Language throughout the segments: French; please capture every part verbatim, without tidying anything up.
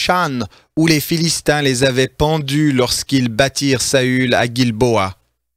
Shan, où les Philistins les avaient pendus lorsqu'ils battirent Saül à Gilboa.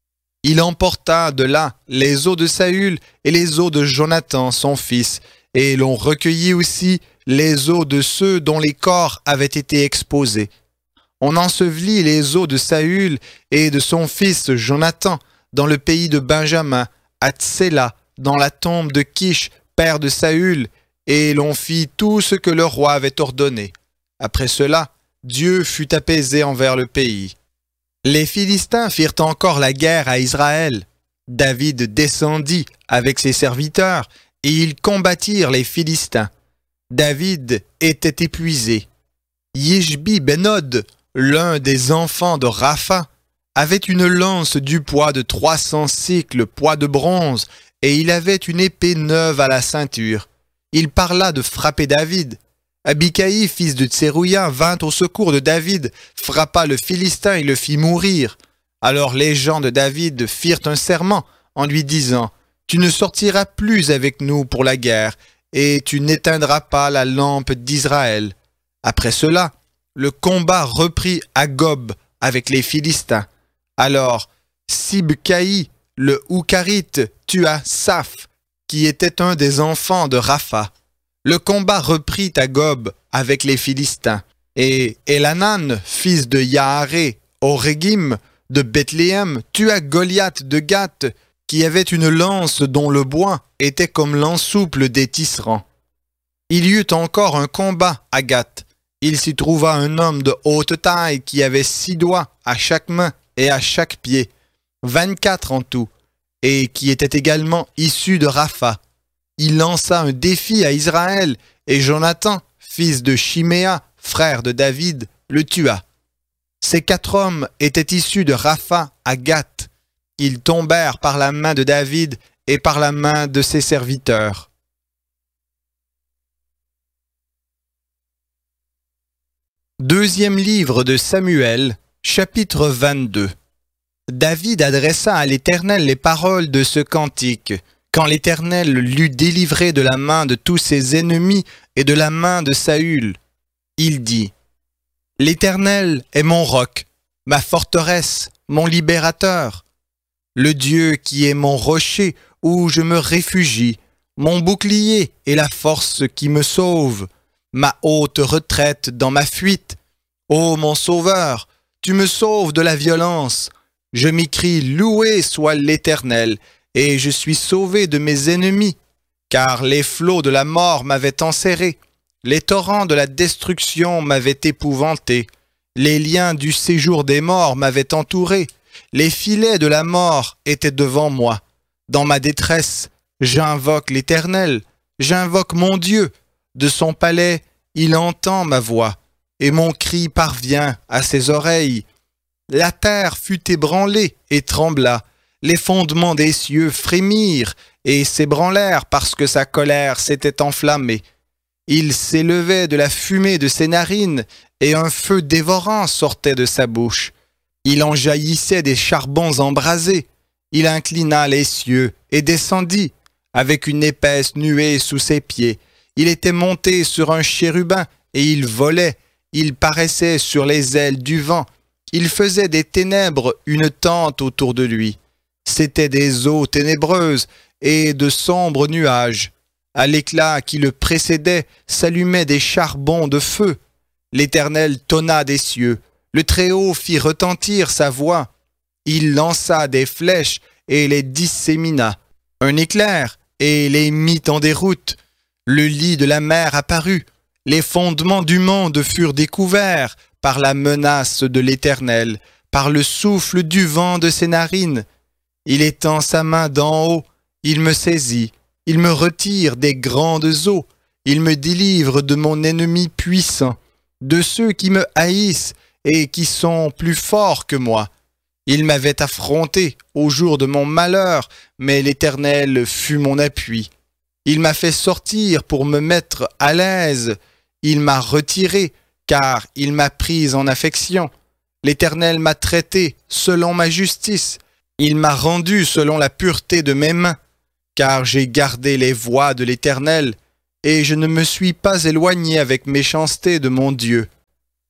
Il emporta de là les os de Saül et les os de Jonathan, son fils, et l'on recueillit aussi les os de ceux dont les corps avaient été exposés. On ensevelit les os de Saül et de son fils Jonathan dans le pays de Benjamin, à Tséla, dans la tombe de Kish, père de Saül, et l'on fit tout ce que le roi avait ordonné. Après cela, Dieu fut apaisé envers le pays. Les Philistins firent encore la guerre à Israël. David descendit avec ses serviteurs, et ils combattirent les Philistins. David était épuisé. Yishbi Benod, l'un des enfants de Rapha, avait une lance du poids de trois cents cycles, poids de bronze, et il avait une épée neuve à la ceinture. Il parla de frapper David. Abikaï, fils de Tserouïa, vint au secours de David, frappa le Philistin et le fit mourir. Alors les gens de David firent un serment en lui disant « Tu ne sortiras plus avec nous pour la guerre, et tu n'éteindras pas la lampe d'Israël. » Après cela, le combat reprit à Gob avec les Philistins. Alors, Sibcaï, le Houkarite, tua Saph, qui était un des enfants de Rapha. Le combat reprit à Gob avec les Philistins. Et Elanan, fils de Yaharé, au Régim de Bethléem, tua Goliath de Gath, qui avait une lance dont le bois était comme l'ensouple des tisserands. Il y eut encore un combat à Gath. Il s'y trouva un homme de haute taille qui avait six doigts à chaque main et à chaque pied, vingt-quatre en tout, et qui était également issu de Rapha. Il lança un défi à Israël, et Jonathan, fils de Chiméa, frère de David, le tua. Ces quatre hommes étaient issus de Rapha à Gath. Ils tombèrent par la main de David et par la main de ses serviteurs. Deuxième livre de Samuel, chapitre vingt-deux. David adressa à l'Éternel les paroles de ce cantique, quand l'Éternel l'eut délivré de la main de tous ses ennemis et de la main de Saül. Il dit, « L'Éternel est mon roc, ma forteresse, mon libérateur, le Dieu qui est mon rocher où je me réfugie, mon bouclier et la force qui me sauve, ma haute retraite dans ma fuite. Ô mon sauveur, tu me sauves de la violence. Je m'écrie, loué soit l'Éternel, et je suis sauvé de mes ennemis, car les flots de la mort m'avaient enserré, les torrents de la destruction m'avaient épouvanté, les liens du séjour des morts m'avaient entouré, les filets de la mort étaient devant moi. Dans ma détresse, j'invoque l'Éternel, j'invoque mon Dieu. De son palais, il entend ma voix, et mon cri parvient à ses oreilles. La terre fut ébranlée et trembla, les fondements des cieux frémirent et s'ébranlèrent parce que sa colère s'était enflammée. Il s'élevait de la fumée de ses narines, et un feu dévorant sortait de sa bouche. Il en jaillissait des charbons embrasés. Il inclina les cieux et descendit, avec une épaisse nuée sous ses pieds. Il était monté sur un chérubin, et il volait. Il paraissait sur les ailes du vent. Il faisait des ténèbres une tente autour de lui. C'étaient des eaux ténébreuses et de sombres nuages. À l'éclat qui le précédait s'allumaient des charbons de feu. L'Éternel tonna des cieux. Le Très-Haut fit retentir sa voix. Il lança des flèches et les dissémina. Un éclair et les mit en déroute. Le lit de la mer apparut. Les fondements du monde furent découverts par la menace de l'Éternel, par le souffle du vent de ses narines. Il étend sa main d'en haut, il me saisit, il me retire des grandes eaux, il me délivre de mon ennemi puissant, de ceux qui me haïssent et qui sont plus forts que moi. Il m'avait affronté au jour de mon malheur, mais l'Éternel fut mon appui. Il m'a fait sortir pour me mettre à l'aise. Il m'a retiré, car il m'a pris en affection. L'Éternel m'a traité selon ma justice. Il m'a rendu selon la pureté de mes mains, car j'ai gardé les voies de l'Éternel, et je ne me suis pas éloigné avec méchanceté de mon Dieu.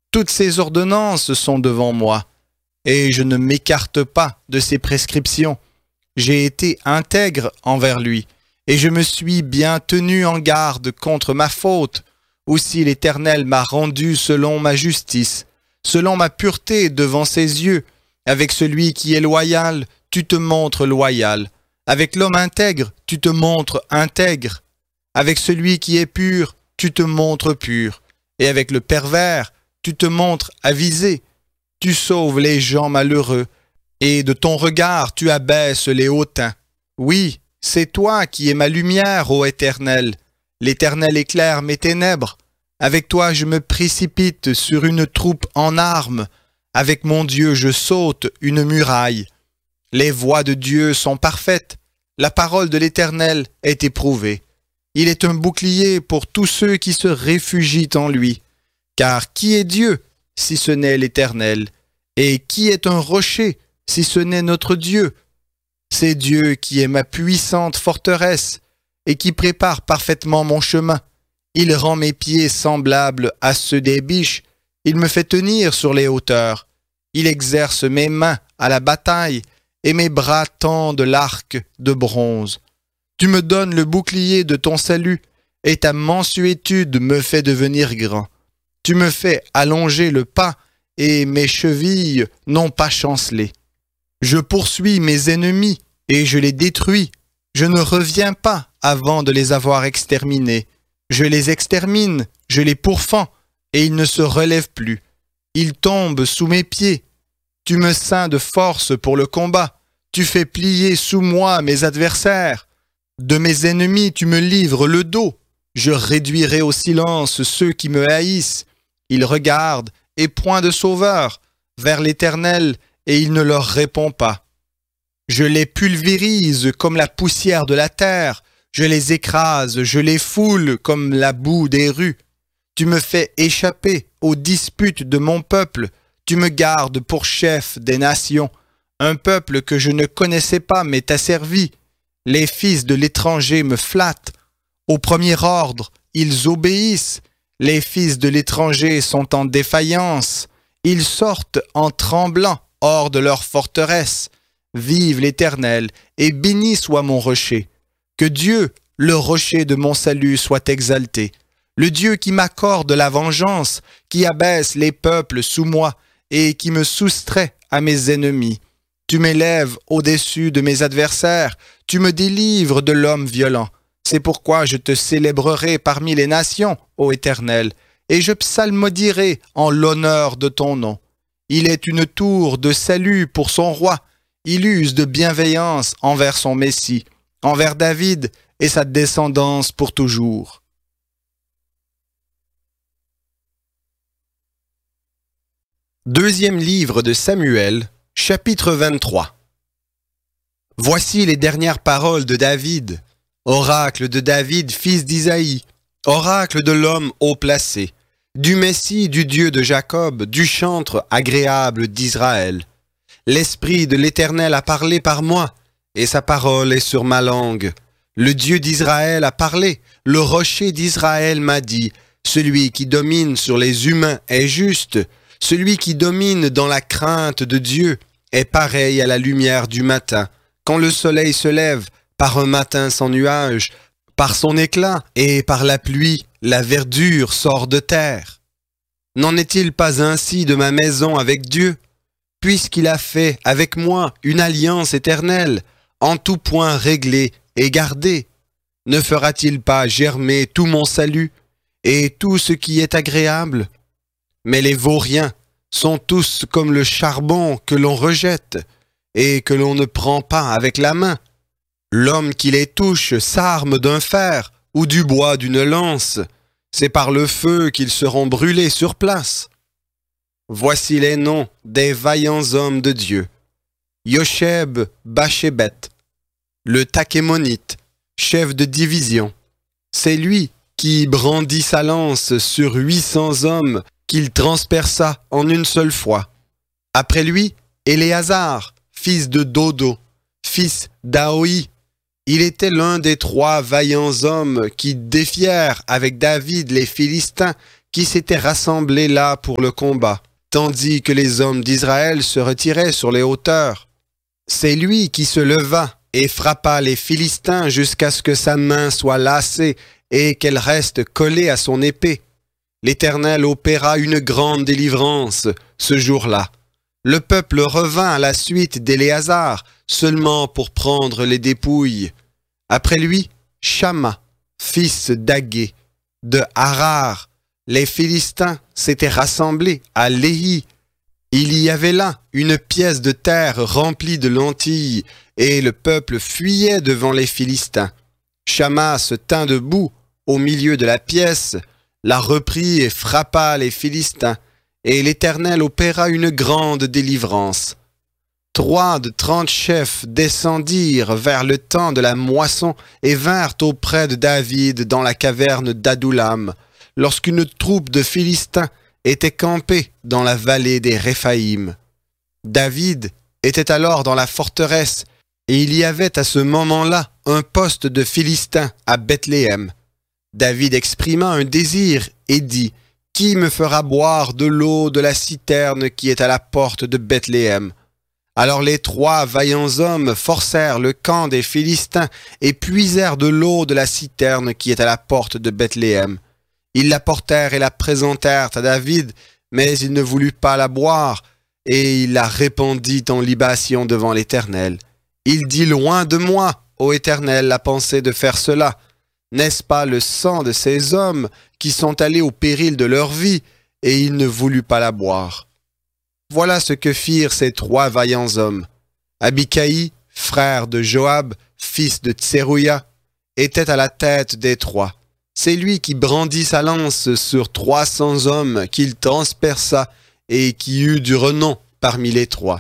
Toutes ses ordonnances sont devant moi, et je ne m'écarte pas de ses prescriptions. J'ai été intègre envers lui, et je me suis bien tenu en garde contre ma faute. Aussi l'Éternel m'a rendu selon ma justice, selon ma pureté devant ses yeux. Avec celui qui est loyal, tu te montres loyal. Avec l'homme intègre, tu te montres intègre. Avec celui qui est pur, tu te montres pur. Et avec le pervers, tu te montres avisé. Tu sauves les gens malheureux, et de ton regard tu abaisses les hautains. Oui, c'est toi qui es ma lumière, ô Éternel. L'Éternel éclaire mes ténèbres. Avec toi je me précipite sur une troupe en armes. Avec mon Dieu je saute une muraille. Les voies de Dieu sont parfaites. La parole de l'Éternel est éprouvée. Il est un bouclier pour tous ceux qui se réfugient en lui. Car qui est Dieu si ce n'est l'Éternel? Et qui est un rocher si ce n'est notre Dieu? C'est Dieu qui est ma puissante forteresse et qui prépare parfaitement mon chemin. Il rend mes pieds semblables à ceux des biches. Il me fait tenir sur les hauteurs. Il exerce mes mains à la bataille et mes bras tendent l'arc de bronze. Tu me donnes le bouclier de ton salut et ta mansuétude me fait devenir grand. Tu me fais allonger le pas et mes chevilles n'ont pas chancelé. Je poursuis mes ennemis et je les détruis. Je ne reviens pas avant de les avoir exterminés. Je les extermine, je les pourfends, et ils ne se relèvent plus. Ils tombent sous mes pieds. Tu me ceins de force pour le combat. Tu fais plier sous moi mes adversaires. De mes ennemis, tu me livres le dos. Je réduirai au silence ceux qui me haïssent. Ils regardent, et point de sauveur, vers l'Éternel, et il ne leur répond pas. Je les pulvérise comme la poussière de la terre. Je les écrase, je les foule comme la boue des rues. Tu me fais échapper aux disputes de mon peuple. Tu me gardes pour chef des nations. Un peuple que je ne connaissais pas m'est asservi. Les fils de l'étranger me flattent. Au premier ordre, ils obéissent. Les fils de l'étranger sont en défaillance. Ils sortent en tremblant hors de leur forteresse. Vive l'Éternel, et béni soit mon rocher. Que Dieu, le rocher de mon salut, soit exalté. Le Dieu qui m'accorde la vengeance, qui abaisse les peuples sous moi et qui me soustrait à mes ennemis. Tu m'élèves au-dessus de mes adversaires, tu me délivres de l'homme violent. C'est pourquoi je te célébrerai parmi les nations, ô Éternel, et je psalmodierai en l'honneur de ton nom. Il est une tour de salut pour son roi. Il use de bienveillance envers son Messie, envers David et sa descendance pour toujours. Deuxième livre de Samuel, chapitre vingt-trois. Voici les dernières paroles de David, oracle de David, fils d'Isaïe, oracle de l'homme haut placé, du Messie, du Dieu de Jacob, du chantre agréable d'Israël. L'Esprit de l'Éternel a parlé par moi, et sa parole est sur ma langue. Le Dieu d'Israël a parlé, le rocher d'Israël m'a dit, celui qui domine sur les humains est juste, celui qui domine dans la crainte de Dieu est pareil à la lumière du matin, quand le soleil se lève, par un matin sans nuage, par son éclat et par la pluie, la verdure sort de terre. N'en est-il pas ainsi de ma maison avec Dieu, puisqu'il a fait avec moi une alliance éternelle, en tout point réglée et gardée? Ne fera-t-il pas germer tout mon salut et tout ce qui est agréable? Mais les vauriens sont tous comme le charbon que l'on rejette et que l'on ne prend pas avec la main. L'homme qui les touche s'arme d'un fer ou du bois d'une lance. C'est par le feu qu'ils seront brûlés sur place. Voici les noms des vaillants hommes de Dieu. Yosheb Bachébet, le Tachémonite, chef de division. C'est lui qui brandit sa lance sur huit cents hommes qu'il transperça en une seule fois. Après lui, Éléazar, fils de Dodo, fils d'Aoi. Il était l'un des trois vaillants hommes qui défièrent avec David les Philistins qui s'étaient rassemblés là pour le combat, tandis que les hommes d'Israël se retiraient sur les hauteurs. C'est lui qui se leva et frappa les Philistins jusqu'à ce que sa main soit lassée et qu'elle reste collée à son épée. L'Éternel opéra une grande délivrance ce jour-là. Le peuple revint à la suite d'Éléazar seulement pour prendre les dépouilles. Après lui, Shamma, fils d'Agé, de Harar. Les Philistins s'étaient rassemblés à Léhi. Il y avait là une pièce de terre remplie de lentilles, et le peuple fuyait devant les Philistins. Shamma se tint debout au milieu de la pièce, la reprit et frappa les Philistins, et l'Éternel opéra une grande délivrance. Trois de trente chefs descendirent vers le temps de la moisson et vinrent auprès de David dans la caverne d'Adoulam, lorsqu'une troupe de Philistins était campée dans la vallée des Réphaïm. David était alors dans la forteresse, et il y avait à ce moment-là un poste de Philistins à Bethléem. David exprima un désir et dit, « Qui me fera boire de l'eau de la citerne qui est à la porte de Bethléem ?» Alors les trois vaillants hommes forcèrent le camp des Philistins et puisèrent de l'eau de la citerne qui est à la porte de Bethléem. Ils la portèrent et la présentèrent à David, mais il ne voulut pas la boire, et il la répandit en libation devant l'Éternel. Il dit, « Loin de moi, ô Éternel, la pensée de faire cela. N'est-ce pas le sang de ces hommes qui sont allés au péril de leur vie, et il ne voulut pas la boire. » Voilà ce que firent ces trois vaillants hommes. Abikaï, frère de Joab, fils de Tserouïa, était à la tête des trois. C'est lui qui brandit sa lance sur trois cents hommes qu'il transperça et qui eut du renom parmi les trois.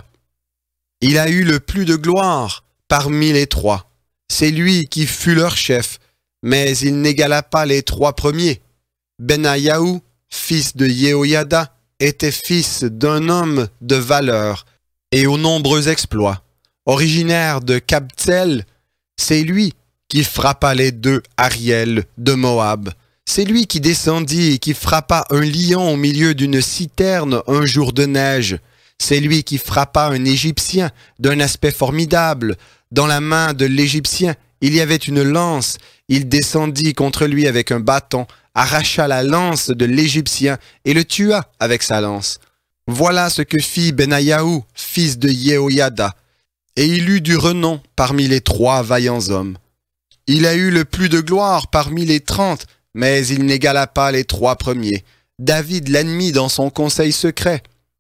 Il a eu le plus de gloire parmi les trois. C'est lui qui fut leur chef, mais il n'égala pas les trois premiers. Benayahu, fils de Yehoyada, était fils d'un homme de valeur et aux nombreux exploits. Originaire de Kabtsel, c'est lui qui frappa les deux Ariel de Moab. C'est lui qui descendit et qui frappa un lion au milieu d'une citerne un jour de neige. C'est lui qui frappa un Égyptien d'un aspect formidable. Dans la main de l'Égyptien, il y avait une lance. Il descendit contre lui avec un bâton, arracha la lance de l'Égyptien et le tua avec sa lance. Voilà ce que fit Benayahu, fils de Yehoyada, et il eut du renom parmi les trois vaillants hommes. Il a eu le plus de gloire parmi les trente, mais il n'égala pas les trois premiers. David l'admit dans son conseil secret.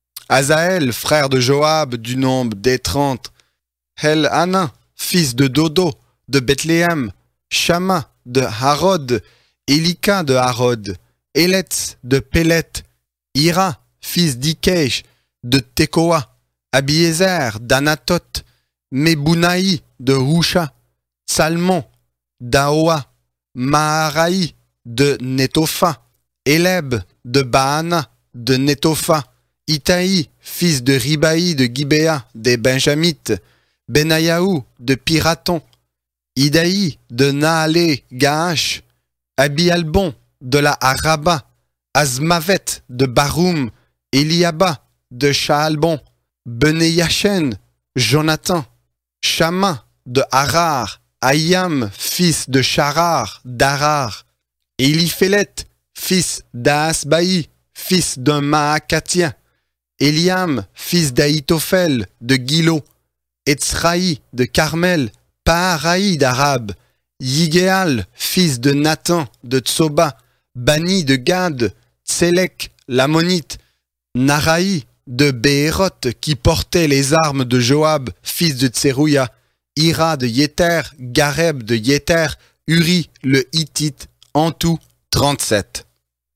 Azaël, frère de Joab, du nombre des trente. Hel-Hanan, fils de Dodo, de Bethléem. Shamma, de Harod. Élika de Harod. Életz, de Pélet. Ira, fils d'Ikesh, de Tekoa. Abiézer, d'Anatot. Mebounaï, de Husha. Salmon, d'Aoa. Maharaï, de Netopha. Éleb, de Baana, de Netopha. Itaï, fils de Ribaï de Gibéa, des Benjamites. Benayahu, de Piraton. Idaï, de Naalé, Gaash. Abi-Albon, de la Araba. Azmavet, de Baroum. Eliaba, de Shaalbon. Benéyachen, Jonathan. Shamma, de Harar. Ayam, fils de Sharar, d'Harar. Éliphélet, fils d'Aasbaï, fils d'un Maacatien. Eliam, fils d'Aïtophel, de Gilo. Etzraï, de Carmel. Paharaï d'Arab. Yigéal, fils de Nathan, de Tsoba. Bani de Gad. Tselek, l'Ammonite. Naraï, de Béhéroth, qui portait les armes de Joab, fils de Tserouïa. Ira de Yéter, Gareb de Yéter, Uri le Hittite, en tout trente-sept.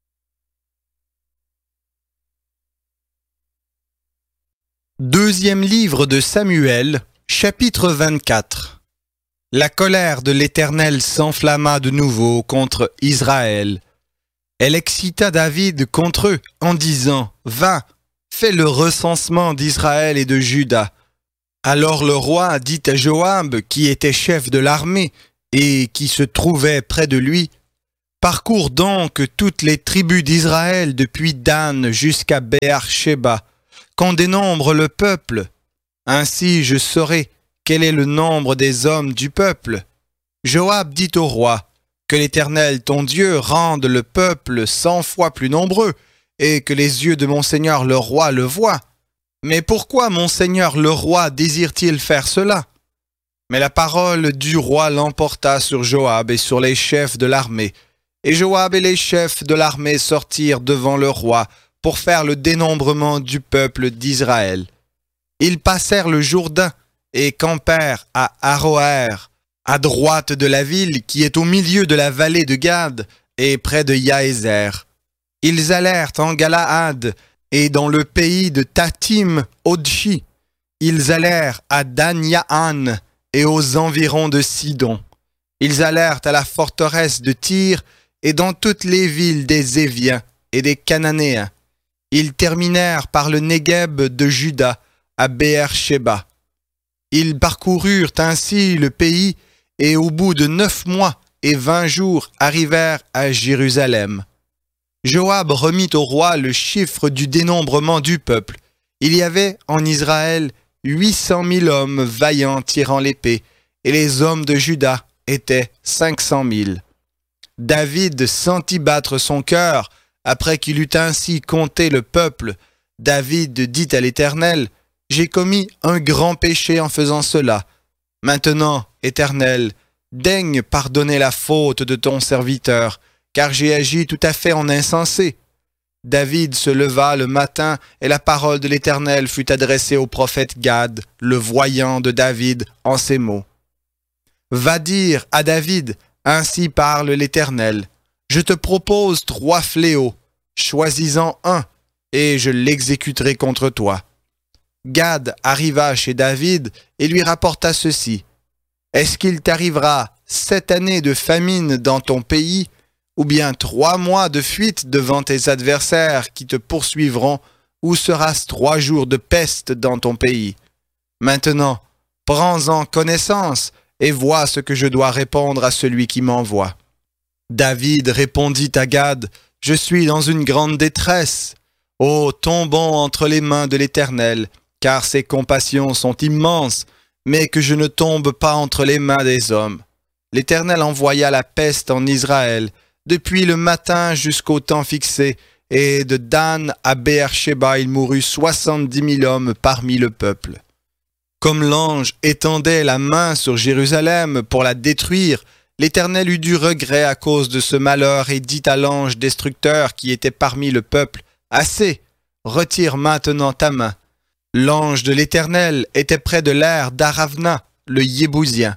Deuxième livre de Samuel, chapitre vingt-quatre. La colère de l'Éternel s'enflamma de nouveau contre Israël. Elle excita David contre eux en disant « Va, fais le recensement d'Israël et de Juda. » Alors le roi dit à Joab, qui était chef de l'armée et qui se trouvait près de lui, Parcours donc toutes les tribus d'Israël depuis Dan jusqu'à Béer-Shéba, qu'on dénombre le peuple. Ainsi je saurai quel est le nombre des hommes du peuple. » Joab dit au roi, « Que l'Éternel ton Dieu rende le peuple cent fois plus nombreux, et que les yeux de mon seigneur le roi le voient. Mais pourquoi mon seigneur le roi désire-t-il faire cela ?» Mais la parole du roi l'emporta sur Joab et sur les chefs de l'armée. Et Joab et les chefs de l'armée sortirent devant le roi pour faire le dénombrement du peuple d'Israël. Ils passèrent le Jourdain et campèrent à Aroër, à droite de la ville qui est au milieu de la vallée de Gad et près de Yaézer. Ils allèrent en Galaad et dans le pays de Tatim Odshi. Ils allèrent à Dan-Ya'an et aux environs de Sidon. Ils allèrent à la forteresse de Tyr et dans toutes les villes des Éviens et des Cananéens. Ils terminèrent par le Négueb de Juda à Béer-Shéba. Ils parcoururent ainsi le pays et au bout de neuf mois et vingt jours arrivèrent à Jérusalem. Joab remit au roi le chiffre du dénombrement du peuple. Il y avait en Israël huit cent mille hommes vaillants tirant l'épée, et les hommes de Juda étaient cinq cent mille. David sentit battre son cœur, après qu'il eut ainsi compté le peuple. David dit à l'Éternel, « J'ai commis un grand péché en faisant cela. Maintenant, Éternel, daigne pardonner la faute de ton serviteur, car j'ai agi tout à fait en insensé. » David se leva le matin et la parole de l'Éternel fut adressée au prophète Gad, le voyant de David, en ces mots. « Va dire à David, ainsi parle l'Éternel, je te propose trois fléaux, choisis-en un, et je l'exécuterai contre toi. » Gad arriva chez David et lui rapporta ceci. « Est-ce qu'il t'arrivera sept années de famine dans ton pays, ou bien trois mois de fuite devant tes adversaires qui te poursuivront, ou sera-ce trois jours de peste dans ton pays? Maintenant, prends-en connaissance et vois ce que je dois répondre à celui qui m'envoie. » David répondit à Gad, « Je suis dans une grande détresse. Ô, tombons entre les mains de l'Éternel, car ses compassions sont immenses, mais que je ne tombe pas entre les mains des hommes. » L'Éternel envoya la peste en Israël, depuis le matin jusqu'au temps fixé, et de Dan à Béer-Shéba il mourut soixante-dix mille hommes parmi le peuple. Comme l'ange étendait la main sur Jérusalem pour la détruire, l'Éternel eut du regret à cause de ce malheur et dit à l'ange destructeur qui était parmi le peuple, « Assez, retire maintenant ta main. » L'ange de l'Éternel était près de l'aire d'Aravna, le Yébousien.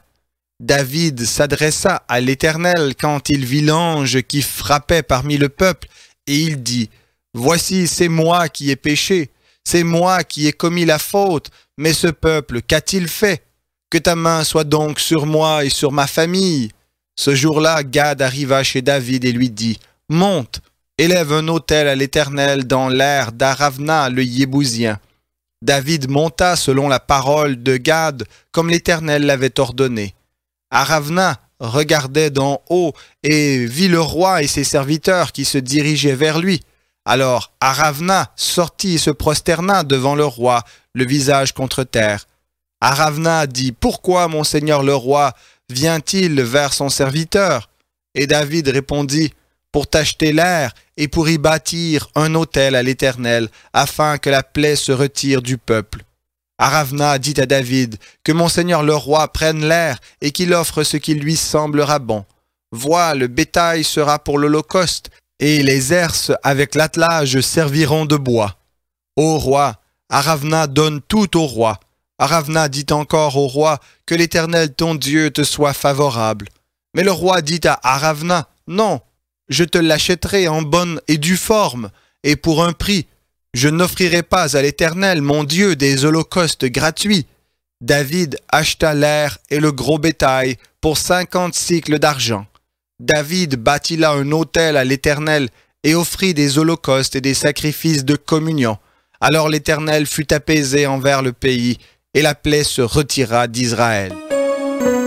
David s'adressa à l'Éternel quand il vit l'ange qui frappait parmi le peuple, et il dit, « Voici, c'est moi qui ai péché, c'est moi qui ai commis la faute, mais ce peuple, qu'a-t-il fait? Que ta main soit donc sur moi et sur ma famille. » Ce jour-là, Gad arriva chez David et lui dit, « Monte, élève un autel à l'Éternel dans l'aire d'Aravna le Yébousien. » David monta selon la parole de Gad, comme l'Éternel l'avait ordonné. Aravna regardait d'en haut et vit le roi et ses serviteurs qui se dirigeaient vers lui. Alors Aravna sortit et se prosterna devant le roi, le visage contre terre. Aravna dit, « Pourquoi mon seigneur le roi vient-il vers son serviteur ?» Et David répondit, « Pour t'acheter l'air et pour y bâtir un autel à l'Éternel, afin que la plaie se retire du peuple. » Aravna dit à David, « Que mon seigneur le roi prenne l'air et qu'il offre ce qui lui semblera bon. Vois, le bétail sera pour l'holocauste, et les herses avec l'attelage serviront de bois. Ô roi, Aravna donne tout au roi. » Aravna dit encore au roi, « Que l'Éternel ton Dieu te soit favorable. » Mais le roi dit à Aravna, « Non, je te l'achèterai en bonne et due forme, et pour un prix. Je n'offrirai pas à l'Éternel, mon Dieu, des holocaustes gratuits. » David acheta l'air et le gros bétail pour cinquante cycles d'argent. David bâtit là un autel à l'Éternel et offrit des holocaustes et des sacrifices de communion. Alors l'Éternel fut apaisé envers le pays, et la plaie se retira d'Israël.